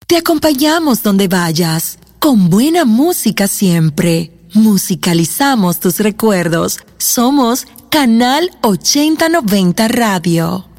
Te acompañamos donde vayas, con buena música siempre. Musicalizamos tus recuerdos. Somos Canal 8090 Radio.